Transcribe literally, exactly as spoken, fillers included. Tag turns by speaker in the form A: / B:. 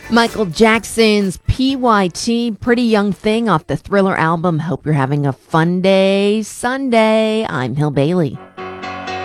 A: Michael Jackson's P Y T, Pretty Young Thing off the Thriller album. Hope you're having a fun day Sunday. I'm Hill Bailey.